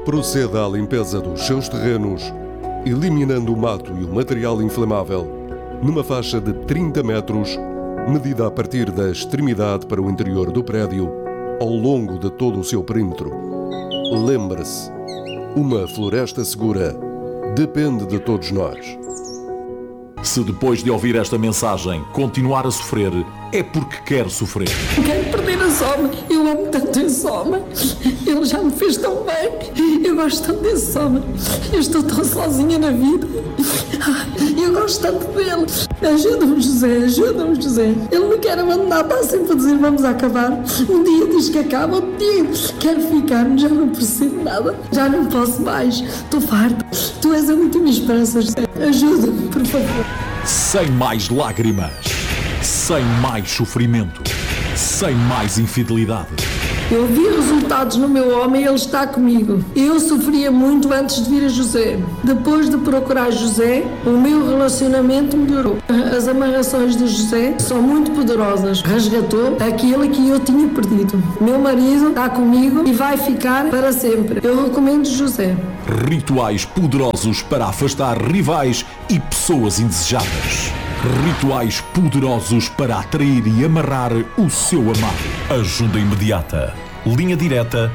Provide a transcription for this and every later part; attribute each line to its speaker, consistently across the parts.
Speaker 1: Proceda à limpeza dos seus terrenos, eliminando o mato e o material inflamável numa faixa de 30 metros, medida a partir da extremidade para o interior do prédio, ao longo de todo o seu perímetro. Lembre-se, uma floresta segura depende de todos nós.
Speaker 2: Se depois de ouvir esta mensagem continuar a sofrer, é porque quer sofrer.
Speaker 3: Quero perder a Soma. Eu amo tanto esse Soma. Ele já me fez tão bem. Eu gosto tanto desse Soma. Eu estou tão sozinha na vida. Eu gosto tanto dele. Ajuda-me, José. Ajuda-me, José. Ele me quer abandonar. Está sempre a dizer vamos acabar. Um dia diz que acaba. Outro dia quero ficar. Já não percebo nada. Já não posso mais. Estou farta. Tu és a última esperança, José. Ajuda-me, por favor.
Speaker 2: Sem mais lágrimas, sem mais sofrimento, sem mais infidelidade.
Speaker 3: Eu vi resultados no meu homem e ele está comigo. Eu sofria muito antes de vir a José. Depois de procurar José, o meu relacionamento melhorou. As amarrações de José são muito poderosas. Resgatou aquilo que eu tinha perdido. Meu marido está comigo e vai ficar para sempre. Eu recomendo José.
Speaker 2: Rituais poderosos para afastar rivais e pessoas indesejadas. Rituais poderosos para atrair e amarrar o seu amado. Ajuda imediata. Linha direta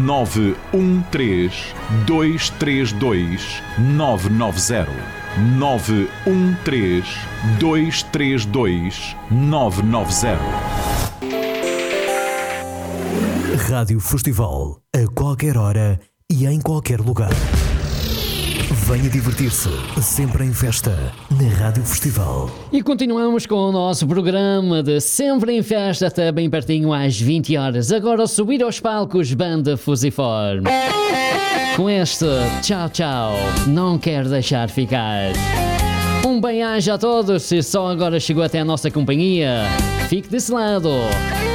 Speaker 2: 913 232 990. 913 232 990.
Speaker 4: Rádio Festival, a qualquer hora e em qualquer lugar. Venha divertir-se, sempre em festa, na Rádio Festival.
Speaker 5: E continuamos com o nosso programa de Sempre em Festa, até bem pertinho às 20 horas. Agora subir aos palcos, Banda Fusiforme. Com este Tchau Tchau, não quero deixar ficar. Um bem-aja a todos, se só agora chegou até a nossa companhia, fique desse lado.